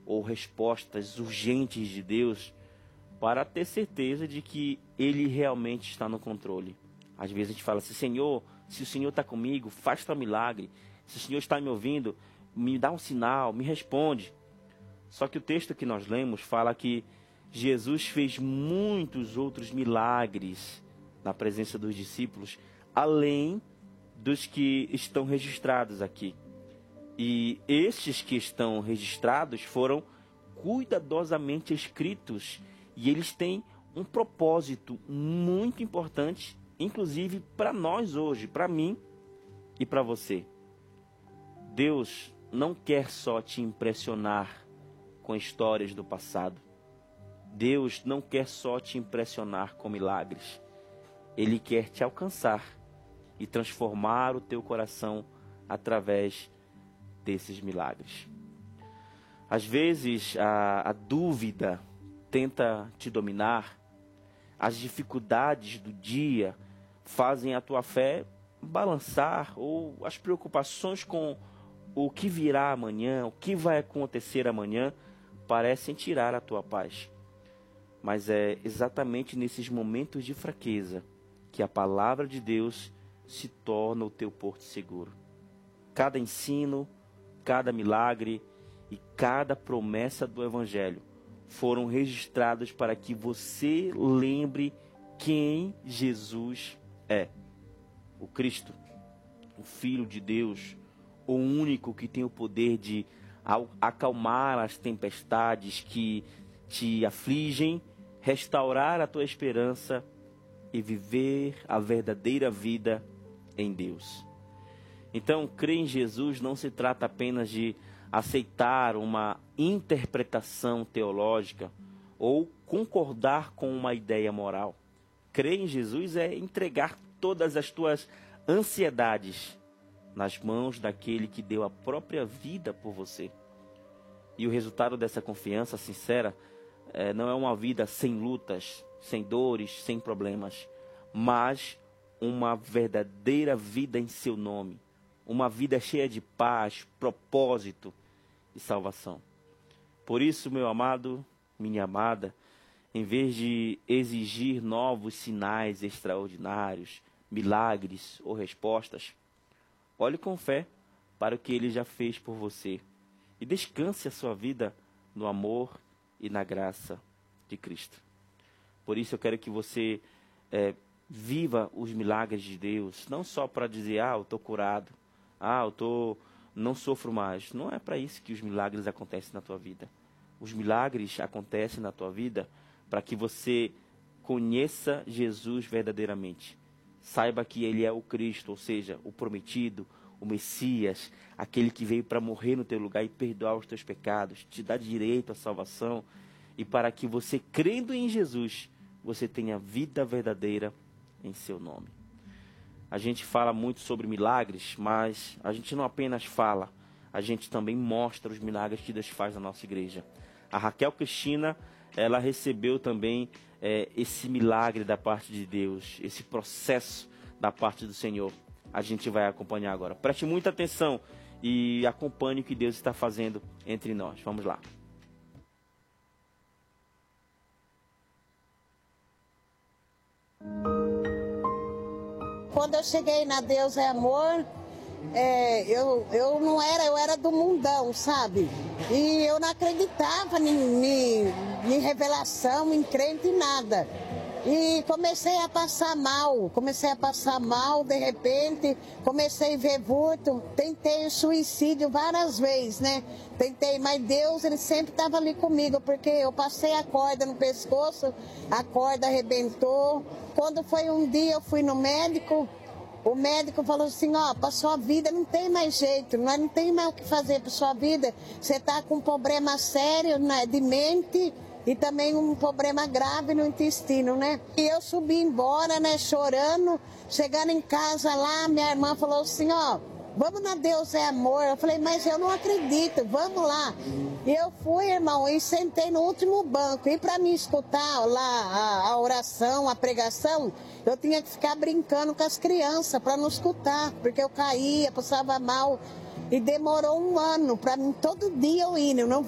ou respostas urgentes de Deus para ter certeza de que Ele realmente está no controle. Às vezes a gente fala assim: Senhor, se o Senhor está comigo, faz tal milagre. Se o Senhor está me ouvindo, me dá um sinal, me responde. Só que o texto que nós lemos fala que Jesus fez muitos outros milagres na presença dos discípulos, além dos que estão registrados aqui. E estes que estão registrados foram cuidadosamente escritos, e eles têm um propósito muito importante, inclusive para nós hoje, para mim e para você. Deus não quer só te impressionar com histórias do passado. Deus não quer só te impressionar com milagres. Ele quer te alcançar e transformar o teu coração através desses milagres. Às vezes a dúvida tenta te dominar, as dificuldades do dia fazem a tua fé balançar, ou as preocupações com o que virá amanhã, o que vai acontecer amanhã, parecem tirar a tua paz. Mas é exatamente nesses momentos de fraqueza que a palavra de Deus se torna o teu porto seguro. Cada ensino, cada milagre e cada promessa do Evangelho foram registrados para que você lembre quem Jesus é. O Cristo, o Filho de Deus, o único que tem o poder de acalmar as tempestades que te afligem, restaurar a tua esperança e viver a verdadeira vida em Deus. Então, crer em Jesus não se trata apenas de aceitar uma interpretação teológica ou concordar com uma ideia moral. Crer em Jesus é entregar todas as tuas ansiedades nas mãos daquele que deu a própria vida por você. E o resultado dessa confiança sincera não é uma vida sem lutas, sem dores, sem problemas, mas uma verdadeira vida em seu nome. Uma vida cheia de paz, propósito e salvação. Por isso, meu amado, minha amada, em vez de exigir novos sinais extraordinários, milagres ou respostas, olhe com fé para o que Ele já fez por você e descanse a sua vida no amor e na graça de Cristo. Por isso eu quero que você viva os milagres de Deus, não só para dizer: eu estou curado, não sofro mais. Não é para isso que os milagres acontecem na tua vida. Os milagres acontecem na tua vida para que você conheça Jesus verdadeiramente. Saiba que Ele é o Cristo, ou seja, o prometido, o Messias, aquele que veio para morrer no teu lugar e perdoar os teus pecados, te dar direito à salvação, e para que você, crendo em Jesus, você tenha vida verdadeira em seu nome. A gente fala muito sobre milagres, mas a gente não apenas fala, a gente também mostra os milagres que Deus faz na nossa igreja. A Raquel Cristina, ela recebeu também esse milagre da parte de Deus, esse processo da parte do Senhor. A gente vai acompanhar agora. Preste muita atenção e acompanhe o que Deus está fazendo entre nós. Vamos lá. Quando eu cheguei na Deus é Amor, eu era do mundão, sabe? E eu não acreditava em revelação, em crente, em nada. E comecei a passar mal, de repente, comecei a ver vulto, tentei o suicídio várias vezes, né? Tentei, mas Deus, Ele sempre estava ali comigo, porque eu passei a corda no pescoço, a corda arrebentou. Quando foi um dia, eu fui no médico, o médico falou assim: para sua vida não tem mais jeito, não tem mais o que fazer para sua vida, você está com um problema sério, né, de mente, e também um problema grave no intestino, né? E eu subi embora, né, chorando. Chegando em casa lá, minha irmã falou assim: vamos na Deus é Amor. Eu falei: mas eu não acredito, vamos lá. E eu fui, irmão, e sentei no último banco. E para me escutar lá a oração, a pregação, eu tinha que ficar brincando com as crianças para não escutar, porque eu caía, passava mal. E demorou um ano para mim, todo dia eu ir, eu não